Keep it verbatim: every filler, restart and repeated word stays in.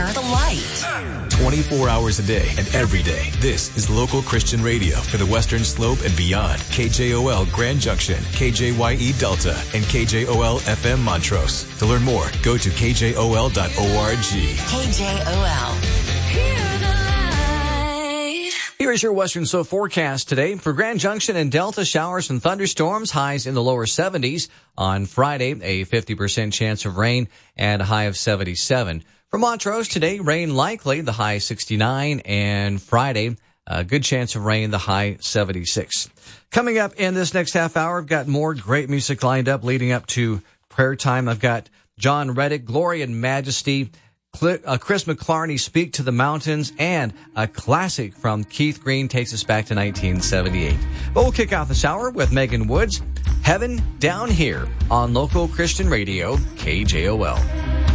share the light. twenty-four hours a day and every day. This is local Christian radio for the Western Slope and beyond. K J O L Grand Junction, K J Y E Delta, and K J O L F M Montrose. To learn more, go to K J O L dot org. K J O L. Hear the light. Here is your Western Slope forecast today. For Grand Junction and Delta, showers and thunderstorms, highs in the lower seventies. On Friday, a fifty percent chance of rain and a high of seventy-seven. For Montrose today, rain likely, the high sixty-nine, and Friday, a good chance of rain, the high seventy-six. Coming up in this next half hour, I've got more great music lined up leading up to prayer time. I've got John Reddick, Glory and Majesty, Chris McClarney, Speak to the Mountains, and a classic from Keith Green takes us back to nineteen seventy-eight. But we'll kick off this hour with Megan Woods, Heaven Down Here on local Christian radio, K J O L.